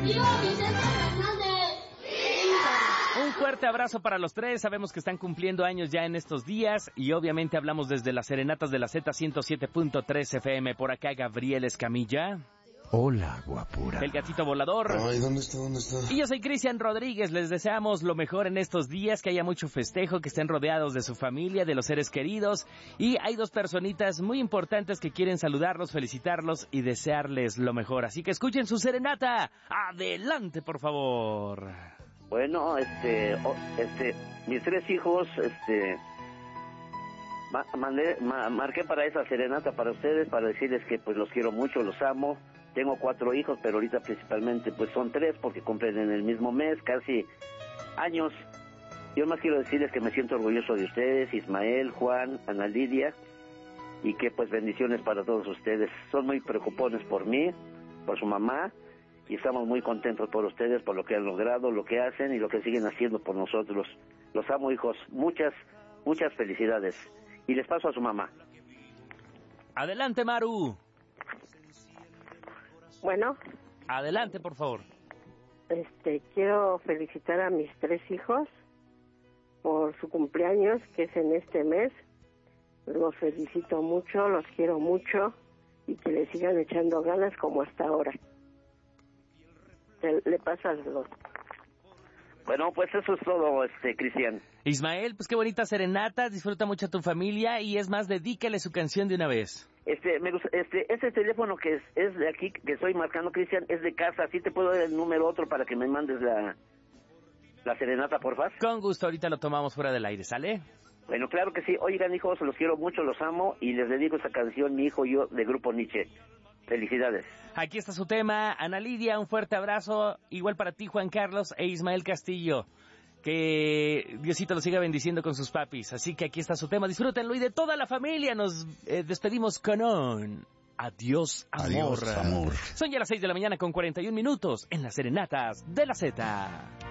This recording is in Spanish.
¡Viva Vicente Fernández! Un fuerte abrazo para los tres, sabemos que están cumpliendo años ya en estos días y obviamente hablamos desde las serenatas de la Z107.3 FM. Por acá Gabriel Escamilla. Hola, guapura. El gatito volador. Ay, ¿dónde está? Y yo soy Cristian Rodríguez, les deseamos lo mejor en estos días, que haya mucho festejo, que estén rodeados de su familia, de los seres queridos. Y hay dos personitas muy importantes que quieren saludarlos, felicitarlos y desearles lo mejor. Así que escuchen su serenata. Adelante, por favor. Bueno, mis tres hijos, marqué para esa serenata para ustedes, para decirles que pues los quiero mucho, los amo. Tengo 4 hijos, pero ahorita principalmente pues son 3 porque cumplen en el mismo mes, casi años. Yo más quiero decirles que me siento orgulloso de ustedes, Ismael, Juan, Ana Lidia, y que pues bendiciones para todos ustedes. Son muy preocupones por mí, por su mamá, y estamos muy contentos por ustedes, por lo que han logrado, lo que hacen y lo que siguen haciendo por nosotros. Los amo, hijos. Muchas felicidades. Y les paso a su mamá. Adelante, Maru. Bueno. Adelante, por favor. Quiero felicitar a mis 3 hijos por su cumpleaños, que es en este mes. Los felicito mucho, los quiero mucho y que le sigan echando ganas como hasta ahora. Le pasas los. Bueno, pues eso es todo, Cristian. Ismael, pues qué bonita serenata, disfruta mucho a tu familia y es más, dedícale su canción de una vez. Me gusta, ese teléfono que es de aquí, que estoy marcando, Cristian, es de casa. ¿Sí te puedo dar el número otro para que me mandes la serenata, porfa? Con gusto, ahorita lo tomamos fuera del aire, ¿sale? Bueno, claro que sí. Oigan, hijos, los quiero mucho, los amo y les dedico esta canción, mi hijo y yo, de Grupo Nietzsche. Felicidades. Aquí está su tema, Ana Lidia, un fuerte abrazo, igual para ti, Juan Carlos e Ismael Castillo. Que Diosito los siga bendiciendo con sus papis. Así que aquí está su tema, disfrútenlo y de toda la familia nos despedimos con un adiós, amor. Adiós, amor. Son ya las 6 de la mañana con 41 minutos en las serenatas de la Z.